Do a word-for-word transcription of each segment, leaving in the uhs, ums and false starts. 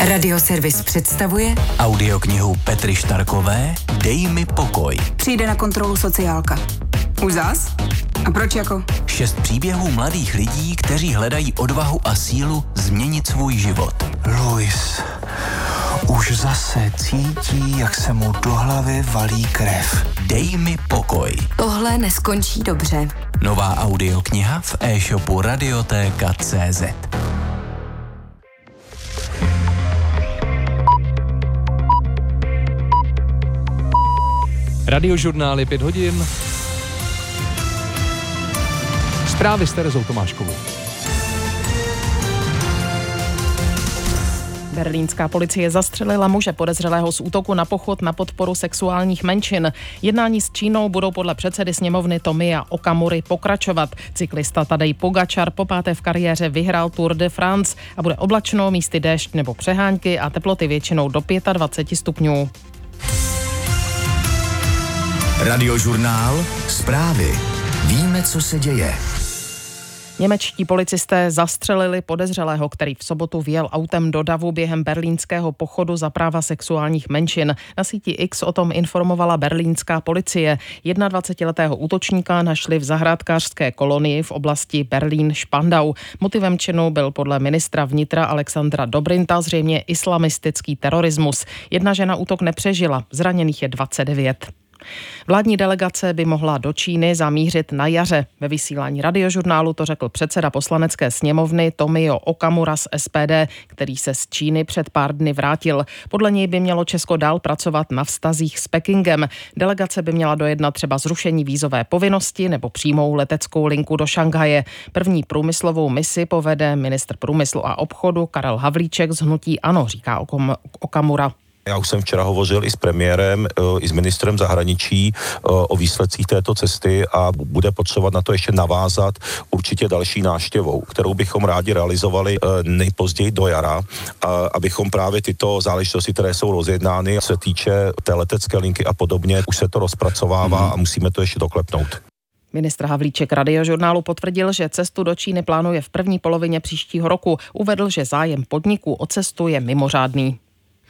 Radioservis představuje audioknihu Petry Štarkové Dej mi pokoj. Přijde na kontrolu sociálka. Už zas? A proč jako? Šest příběhů mladých lidí, kteří hledají odvahu a sílu změnit svůj život. Luis už zase cítí, jak se mu do hlavy valí krev. Dej mi pokoj. Tohle neskončí dobře. Nová audiokniha v e-shopu radiotéka tečka cé zet. Radiožurnál je pět hodin. Zprávy s Terezou Tomáškovou. Berlínská policie zastřelila muže podezřelého z útoku na pochod na podporu sexuálních menšin. Jednání s Čínou budou podle předsedy sněmovny Tomia Okamury pokračovat. Cyklista Tadej Pogačar po páté v kariéře vyhrál Tour de France a bude oblačno, místy déšť nebo přehánky a teploty většinou do dvacet pět stupňů. Radiožurnál. Zprávy. Víme, co se děje. Němečtí policisté zastřelili podezřelého, který v sobotu vjel autem do davu během berlínského pochodu za práva sexuálních menšin. Na síti X o tom informovala berlínská policie. dvacetiletého útočníka našli v zahrádkářské kolonii v oblasti Berlín-Špandau. Motivem činu byl podle ministra vnitra Alexandra Dobrinta zřejmě islamistický terorismus. Jedna žena útok nepřežila, zraněných je dvacet devět. Vládní delegace by mohla do Číny zamířit na jaře. Ve vysílání radiožurnálu to řekl předseda poslanecké sněmovny Tomio Okamura z es pé dé, který se z Číny před pár dny vrátil. Podle něj by mělo Česko dál pracovat na vztazích s Pekingem. Delegace by měla dojednat třeba zrušení vízové povinnosti nebo přímou leteckou linku do Šanghaje. První průmyslovou misi povede ministr průmyslu a obchodu Karel Havlíček z hnutí ANO, říká Okamura. Já už jsem včera hovořil i s premiérem, i s ministrem zahraničí o výsledcích této cesty a bude potřebovat na to ještě navázat určitě další návštěvou, kterou bychom rádi realizovali nejpozději do jara, abychom právě tyto záležitosti, které jsou rozjednány, se týče té letecké linky a podobně, už se to rozpracovává hmm. a musíme to ještě doklepnout. Ministr Havlíček radiožurnálu potvrdil, že cestu do Číny plánuje v první polovině příštího roku. Uvedl, že zájem podniků o cestu je mimořádný.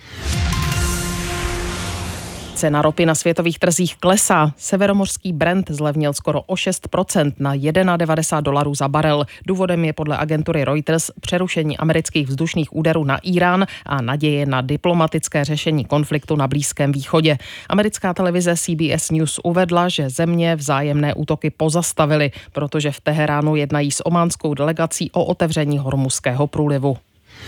Cena ropy na světových trzích klesá. Severomořský Brent zlevnil skoro o šest procent na devadesát jedna dolarů za barel. Důvodem je podle agentury Reuters přerušení amerických vzdušných úderů na Irán a naděje na diplomatické řešení konfliktu na Blízkém východě. Americká televize C B S News uvedla, že země vzájemné útoky pozastavily, protože v Teheránu jednají s ománskou delegací o otevření Hormuzského průlivu.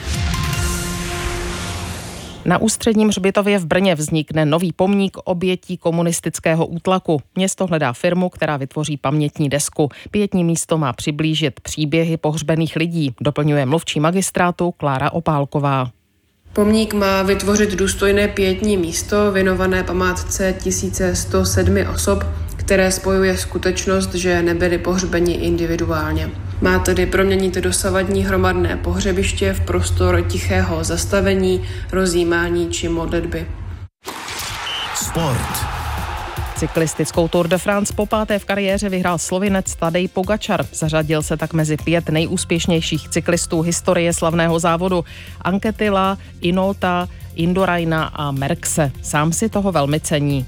Na Ústředním hřbitově v Brně vznikne nový pomník obětí komunistického útlaku. Město hledá firmu, která vytvoří pamětní desku. Pietní místo má přiblížit příběhy pohřbených lidí, doplňuje mluvčí magistrátu Klára Opálková. Pomník má vytvořit důstojné pietní místo věnované památce tisíc sto sedm osob, které spojuje skutečnost, že nebyli pohřbeni individuálně. Má tedy proměnit dosavadní hromadné pohřebiště v prostor tichého zastavení, rozjímání či modlitby. Sport. Cyklistickou Tour de France po páté v kariéře vyhrál Slovinec Tadej Pogačar. Zařadil se tak mezi pět nejúspěšnějších cyklistů historie slavného závodu. Anketila, Inota, Induraina a Merckxe. Sám si toho velmi cení.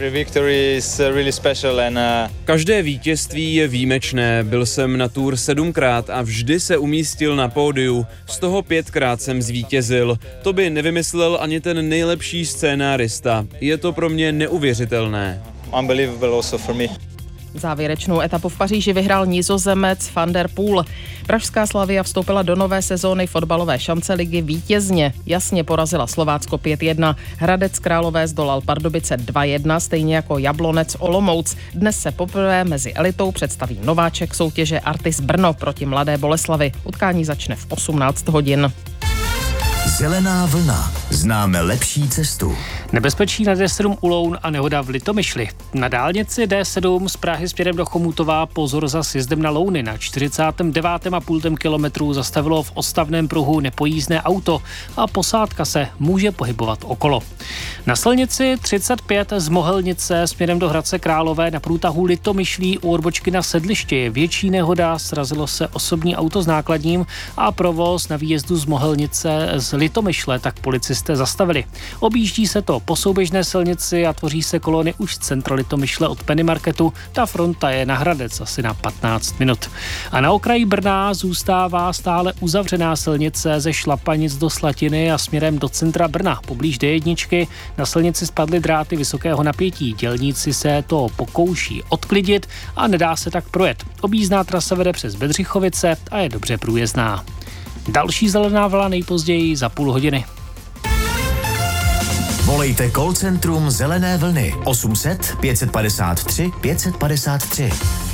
Každé vítězství je výjimečné. Byl jsem na Tour sedmkrát a vždy se umístil na pódiu. Z toho pětkrát jsem zvítězil. To by nevymyslel ani ten nejlepší scénárista. Je to pro mě neuvěřitelné. Unbelievable also for me. Závěrečnou etapu v Paříži vyhrál Nizozemec Van der Poel. Pražská Slavia vstoupila do nové sezóny fotbalové šance ligy vítězně. Jasně porazila Slovácko pět jedna. Hradec Králové zdolal Pardubice dva jedna, stejně jako Jablonec Olomouc. Dnes se poprvé mezi elitou představí nováček soutěže Artis Brno proti Mladé Boleslavi. Utkání začne v osmnáct hodin. Zelená vlna. Známe lepší cestu. Nebezpečí na D sedm u Loun a nehoda v Litomyšli. Na dálnici D sedm z Prahy směrem do Chomutova pozor za sjezdem na Louny. Na čtyřicátém devátém a půl kilometru zastavilo v odstavném pruhu nepojízdné auto a posádka se může pohybovat okolo. Na silnici třicet pět z Mohelnice směrem do Hradce Králové na průtahu Litomyšlí u odbočky na Sedliště je větší nehoda, srazilo se osobní auto s nákladním a provoz na výjezdu z Mohelnice z Litomyšle tak policisté zastavili. Objíždí se to po souběžné silnici a tvoří se kolony už z centra Litomyšle od Penny Marketu. Ta fronta je na Hradec asi na patnáct minut. A na okraji Brna zůstává stále uzavřená silnice ze Šlapanic do Slatiny a směrem do centra Brna. Poblíž D jedna na silnici spadly dráty vysokého napětí. Dělníci se to pokouší odklidit a nedá se tak projet. Objízdná trasa vede přes Bedřichovice a je dobře průjezdná. Další zelená vlna nejpozději za půl hodiny. Volejte call centrum Zelené vlny osm set pět padesát tři pět padesát tři.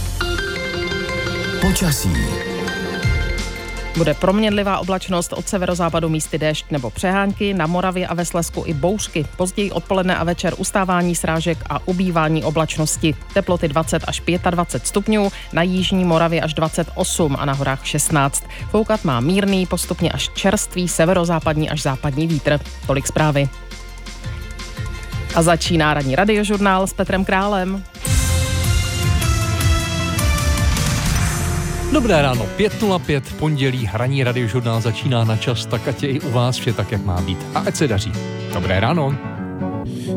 Počasí. Bude proměnlivá oblačnost, od severozápadu místy déšť nebo přehánky, na Moravě a ve Slezsku i bouřky. Později odpoledne a večer ustávání srážek a ubývání oblačnosti. Teploty dvacet až dvacet pět stupňů, na jižní Moravě až dvacet osm a na horách šestnáct. Foukat má mírný, postupně až čerstvý severozápadní až západní vítr. Tolik zprávy. A začíná ranní radiožurnál s Petrem Králem. Dobré ráno, pět nula pět, pondělí, ranní radiožurnál začíná na čas, tak ať je i u vás vše tak, jak má být. A ať se daří. Dobré ráno.